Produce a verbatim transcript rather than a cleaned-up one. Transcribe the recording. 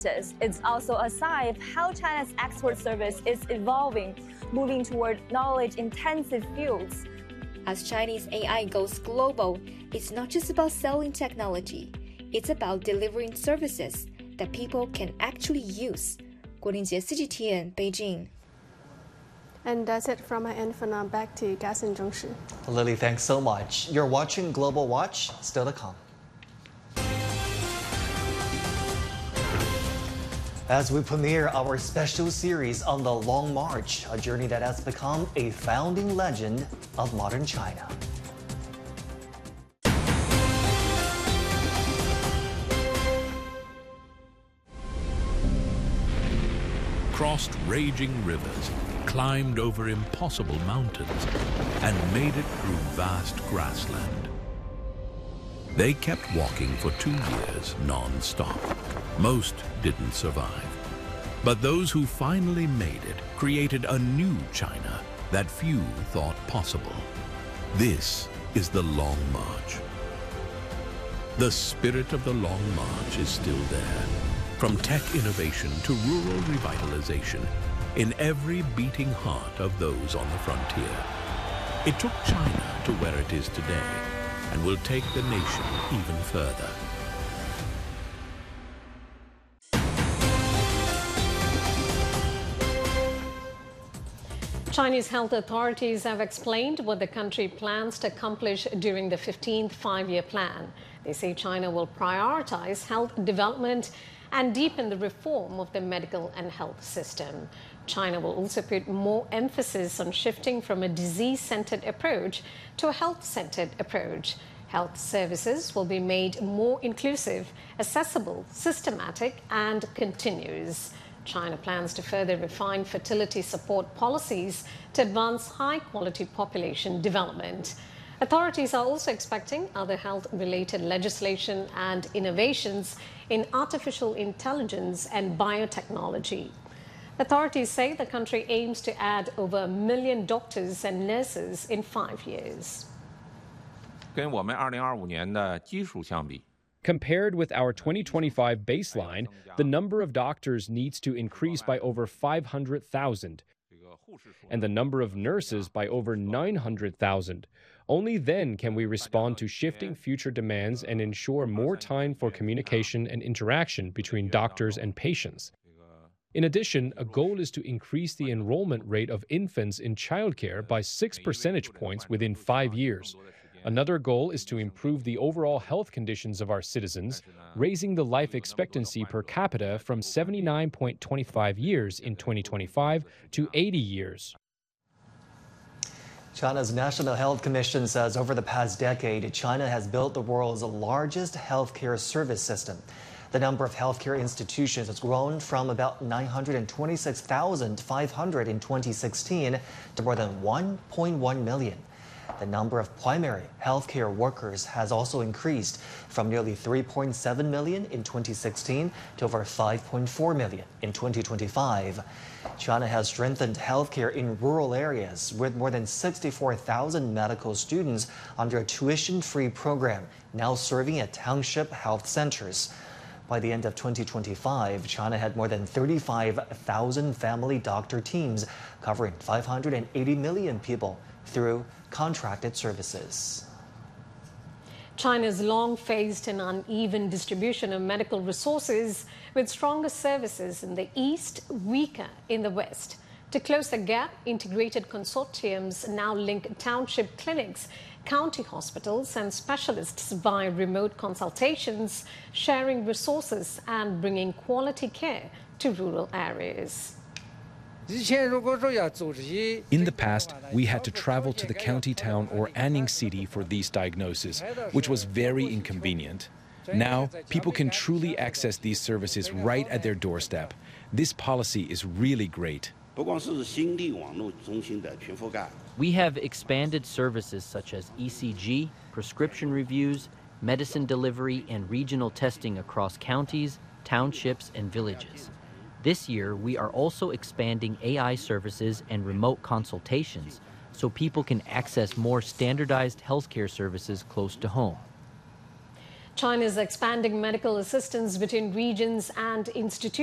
It's also a sign of how China's export service is evolving, moving toward knowledge-intensive fields. As Chinese A I goes global, it's not just about selling technology. It's about delivering services that people can actually use. 郭玲杰 C G T N, Beijing. And that's it from my end for now. Back to Gas and Zhongshi. Lily, thanks so much. You're watching Global Watch. Still to come. As we premiere our special series on the Long March, a journey that has become a founding legend of modern China. Crossed raging rivers, climbed over impossible mountains, and made it through vast grassland. They kept walking for two years non-stop. Most didn't survive. But those who finally made it created a new China that few thought possible. This is the Long March. The spirit of the Long March is still there. From tech innovation to rural revitalization, in every beating heart of those on the frontier. It took China to where it is today and will take the nation even further. Chinese health authorities have explained what the country plans to accomplish during the fifteenth five-year plan. They say China will prioritize health development and deepen the reform of the medical and health system. China will also put more emphasis on shifting from a disease-centered approach to a health-centered approach. Health services will be made more inclusive, accessible, systematic, and continuous. China plans to further refine fertility support policies to advance high-quality population development. Authorities are also expecting other health-related legislation and innovations in artificial intelligence and biotechnology. Authorities say the country aims to add over a million doctors and nurses in five years. 跟我们二零二五年的基数相比 Compared with our twenty twenty-five baseline, the number of doctors needs to increase by over five hundred thousand, and the number of nurses by over nine hundred thousand. Only then can we respond to shifting future demands and ensure more time for communication and interaction between doctors and patients. In addition, a goal is to increase the enrollment rate of infants in childcare by six percentage points within five years. Another goal is to improve the overall health conditions of our citizens, raising the life expectancy per capita from seventy-nine point two five years in twenty twenty-five to eighty years. China's National Health Commission says over the past decade, China has built the world's largest healthcare service system. The number of healthcare institutions has grown from about nine hundred twenty-six thousand five hundred in twenty sixteen to more than one point one million. The number of primary healthcare workers has also increased from nearly three point seven million in twenty sixteen to over five point four million in twenty twenty-five. China has strengthened healthcare in rural areas with more than sixty-four thousand medical students under a tuition-free program now serving at township health centers. By the end of twenty twenty-five, China had more than thirty-five thousand family doctor teams covering five hundred eighty million people through contracted services. China's long faced an uneven distribution of medical resources, with stronger services in the east, weaker in the west. To close the gap, integrated consortiums now link township clinics, county hospitals and specialists via remote consultations, sharing resources and bringing quality care to rural areas. In the past, we had to travel to the county town or Anning city for these diagnoses, which was very inconvenient. Now, people can truly access these services right at their doorstep. This policy is really great. We have expanded services such as E C G, prescription reviews, medicine delivery, and regional testing across counties, townships, and villages. This year, we are also expanding A I services and remote consultations so people can access more standardized healthcare services close to home. China is expanding medical assistance between regions and institutions.